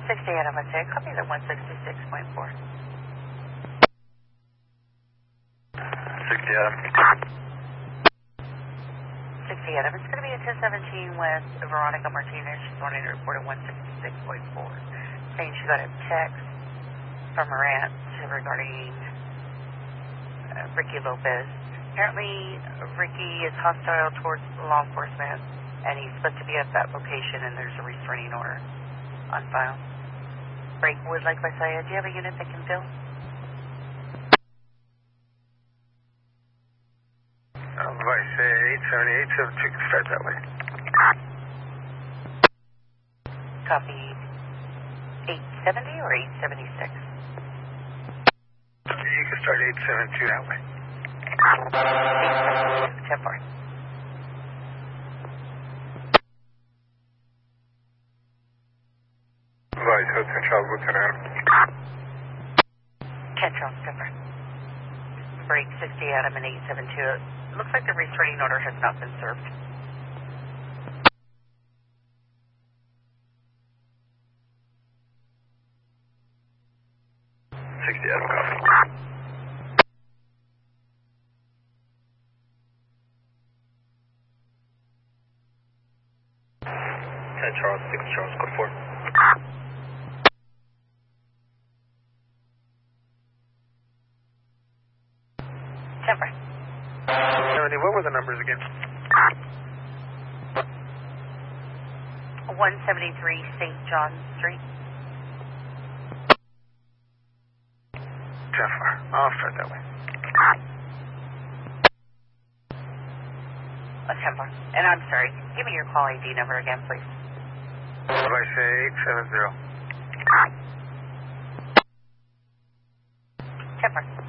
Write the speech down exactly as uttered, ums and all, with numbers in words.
sixty Adam, I say, copy the one sixty-six point four. sixty Adam. sixty Adam, it's going to be a ten seventeen with Veronica Martinez. She's wanting to report a one sixty-six point four, saying she got a text from her aunt regarding uh, Ricky Lopez. Apparently, Ricky is hostile towards law enforcement, and he's supposed to be at that location, and there's a restraining order on file. Breakwood, Lake Visalia, do you have a unit that can fill? Um, Visalia eight seventy, eight seventy-two can start that way. Copy eight seventy or eight seventy-six? You can start eight seventy-two that way. eight seventy-two, ten four. Vice, Hudson Charles, Lieutenant. ten Charles, ten four. Break sixty Adam and eight seventy-two. It looks like the restraining order has not been served. sixty Adam, copy. ten Charles, six Charles, code four. ten four. seventy, what were the numbers again? one seventy-three Saint John Street. ten four, I'll start that way. Uh, ten four. And I'm sorry, give me your call I D number again, please. Visalia eight seventy. ten four.